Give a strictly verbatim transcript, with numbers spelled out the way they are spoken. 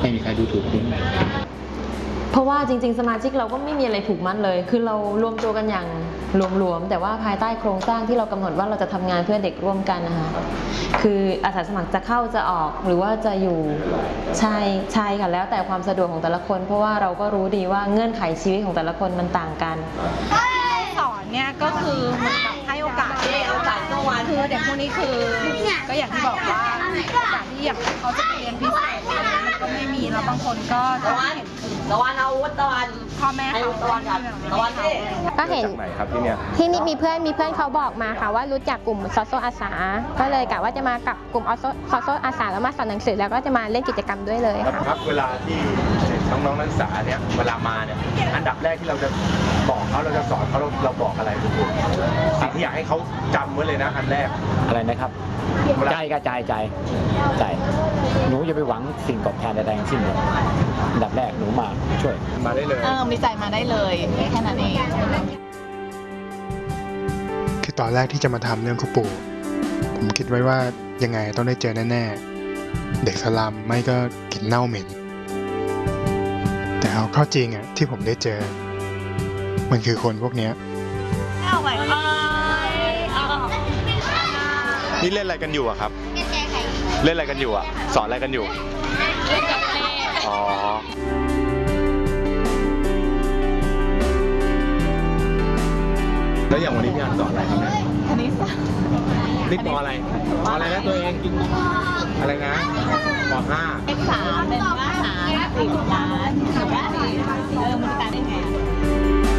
ไม่มีใครดูถูกคุณเพราะว่าจริงๆสมาชิกเราก็ไม่มีอะไรผูกมัดเลยคือเรารวมตัวกันอย่างรวมๆแต่ว่าภายใต้โครงสร้างที่เรากำหนดว่าเราจะทำงานเพื่อเด็กร่วมกันนะคะคืออาสาสมัครจะเข้าจะออกหรือว่าจะอยู่ใช่ใช่ค่ะแล้วแต่ความสะดวกของแต่ละคนเพราะว่าเราก็รู้ดีว่าเงื่อนไขชีวิตของแต่ละคนมันต่างกันสอนเนี่ยก็คือเหมือนกับให้โอกาสให้โอกาสตัววันคือเด็กพวกนี้คือก็อย่างที่บอกว่าโอกาสที่อย่างเขาจะไปเรียนพิเศษมันก็ไม่มีแล้วบางคนก็จะเห็นตะวันเอาตะวันพ่อแม่เขาตะวันกันตะวันที่ก็เห็นไหนครับที่เนี่ยที่นี่มีเพื่อนมีเพื่อนเขาบอกมาค่ะว่ารู้จักกลุ่มซอโซอาสาก็เลยกะว่าจะมากับกลุ่มออซอโซอาสาแล้วมาสอนหนังสือแล้วก็จะมาเล่นกิจกรรมด้วยเลยค่ะครับเวลาที่น้องๆนักศึกษาเนี่ยเวลามาเนี่ยอันดับแรกที่เราจะบอกเขาเราจะสอนเขาเราเราบอกอะไรทุกคนสิ่งที่อยากให้เขาจำไว้เลยนะอันแรกอะไรนะครับใจกระจายใจใจหนูจะไปหวังสิ่งตอบแทนใดๆทั้งสิ้นเลยอันดับแรกหนูมาช่วยมาได้เลยเออมีใจมาได้เลยแค่นั้นเองคือตอนแรกที่จะมาทำเรื่องคุปูผมคิดไว้ว่ายังไงต้องได้เจอแน่ๆเด็กสลัมไม่ก็กลิ่นเน่าเหม็นแต่เอาเข้าจริงอ่ะที่ผมได้เจอมันคือคนพวกเนี้ยนี่เล่นอะไรกันอยู่อะครับเล่นอะไรกันอยู่อะสอนอะไรกันอยู่เล่นกับเล่อ๋อแล้วอย่างวันนี้พี่อันสอนอะไรครับเนี่ยคณิตศาสตร์นี่ปออะไรปออะไรนะตัวเองอะไรนะปอห้าเลขสามเป็นว่าหาสิบล้านหรือว่าเออมันจะได้ไง